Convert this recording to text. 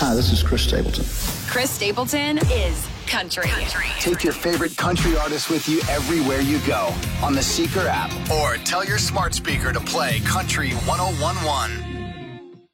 Hi, this is Chris Stapleton. Chris Stapleton is country. Take your favorite country artist with you everywhere you go on the Seeker app or tell your smart speaker to play Country 1011.